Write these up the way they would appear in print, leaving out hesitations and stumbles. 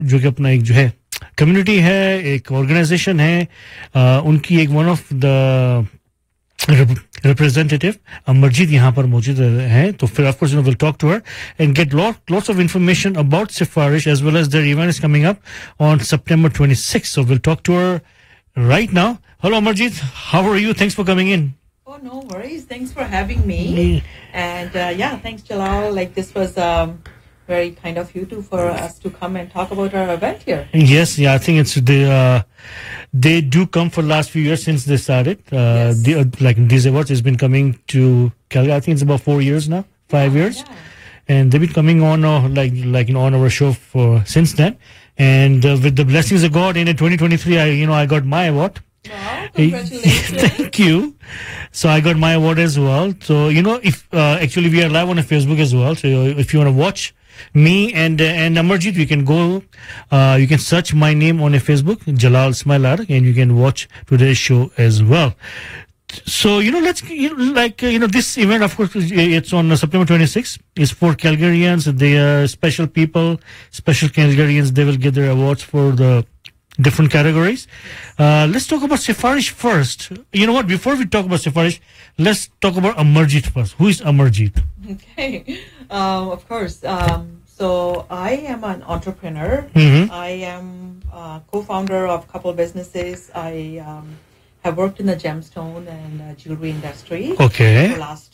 जो कि अपना एक जो है कम्युनिटी है, एक ऑर्गेनाइजेशन है, उनकी एक one of the representative Amarjeet यहाँ पर मौजूद हैं, तो फिर of course we'll talk to her and get lots of information about Sifarish as well as their event is coming up on September 26th. So we'll talk to her right now. Hello Amarjeet, how are you? Thanks for coming in. Oh, no worries. Thanks for having me. And yeah, thanks Jalal. Like this was very kind of you too for us to come and talk about our event here. Yes, yeah, I think it's they do come for last few years since they started. Yes. Like these awards has been coming to Calgary. I think it's about 4 years now, 5 years, Yeah. and they've been coming on on our show for since then. And with the blessings of God, in 2023, I got my award. Wow, congratulations. Thank you. So I got my award as well. So if actually we are live on Facebook as well. So if you want to watch me and Amarjeet, you can go. You can search my name on a Facebook, Jalal Smilar, and you can watch today's show as well. So let's this event, of course, it's on September 26th. It's for Calgarians. They are special people, special Calgarians. They will get their awards for the different categories. Let's talk about Sifarish first. You know what? Before we talk about Sifarish, let's talk about Amarjeet first. Who is Amarjeet? Okay. Of course. So I am an entrepreneur. Mm-hmm. I am co-founder of a couple businesses. I have worked in the gemstone and jewelry industry Okay. for the last,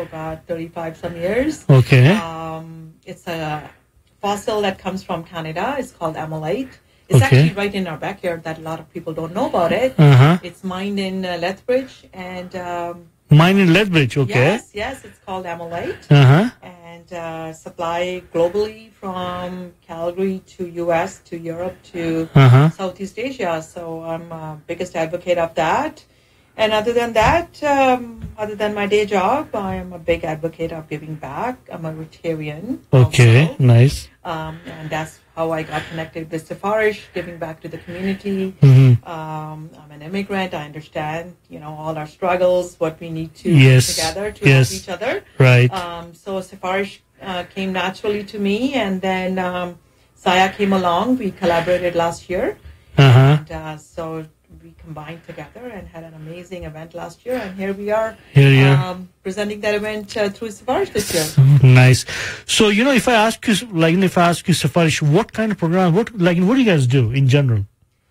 35 some years. Okay. It's a fossil that comes from Canada. It's called amylite. It's Okay. actually right in our backyard that a lot of people don't know about it. Uh-huh. It's mined in Lethbridge and Mine in Lethbridge. Okay. yes, it's called amylite Uh-huh. and supply globally from Calgary to US to Europe to Uh-huh. Southeast Asia. So I'm biggest advocate of that. And other than that, other than my day job, I am a big advocate of giving back. I'm a Rotarian. Okay. also. Nice. And that's how I got connected with Sifarish, giving back to the community. Mm-hmm. I'm an immigrant. I understand, all our struggles, what we need to Yes. do together to Yes. help each other. Right. So Sifarish came naturally to me, and then Saya came along. We collaborated last year, Uh-huh. and so we combined together and had an amazing event last year. And here we are, Here you are. presenting that event through Sifarish this year. Nice. So if I ask you, Sifarish, what kind of program, what do you guys do in general?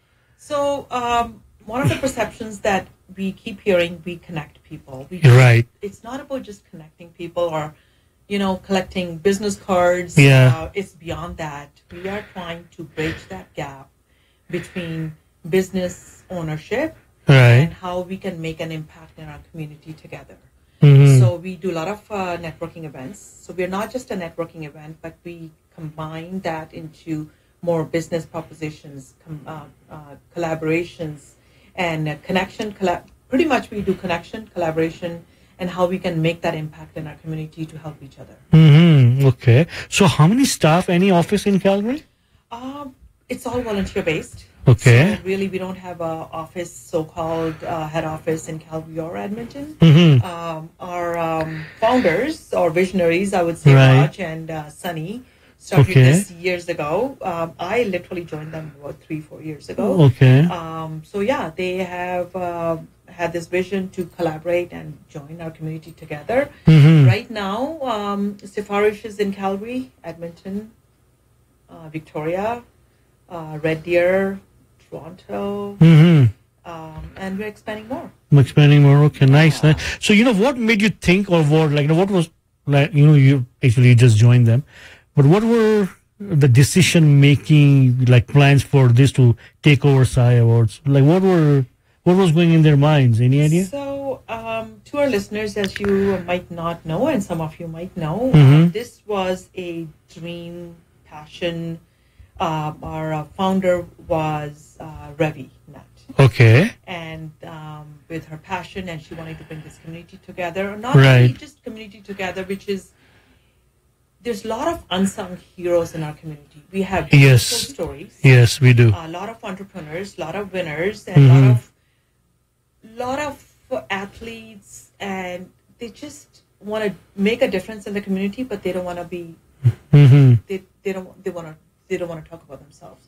So one of the perceptions that we keep hearing, we connect people. Right. It's not about just connecting people or, collecting business cards. Yeah. It's beyond that. We are trying to bridge that gap between business ownership Right. and how we can make an impact in our community together. Mm-hmm. So we do a lot of networking events. So we're not just a networking event, but we combine that into more business propositions, collaborations, and connection. Pretty much we do connection, collaboration, and how we can make that impact in our community to help each other. Mm-hmm. Okay. So how many staff, any office in Calgary? It's all volunteer-based. Okay. So really, we don't have a office, so-called head office in Calgary or Edmonton. Mm-hmm. Our founders or visionaries, I would say, Right. Raj and Sunny, started Okay. this years ago. I literally joined them about 3-4 years ago. Okay. So yeah, they have had this vision to collaborate and join our community together. Mm-hmm. Right now, Sifarish is in Calgary, Edmonton, Victoria, Red Deer, Toronto, Mm-hmm. and we're expanding more. I'm expanding more. Okay, nice, Yeah. nice. So what made you think, or what was you actually just joined them, but what were the decision making plans for this to take over Sai Awards? What was going in their minds? Any idea? So, to our listeners, as you might not know, and some of you might know, Mhm. this was a dream, passion. Our founder was Ravi Nat. Okay. And with her passion, and she wanted to bring this community together. Not only Right. just community together, which is, there's a lot of unsung heroes in our community. We have Yes. beautiful stories. Yes, we do. A lot of entrepreneurs, a lot of winners, and a lot of athletes, and they just want to make a difference in the community, but they don't want to be. Mm-hmm. They don't want to talk about themselves.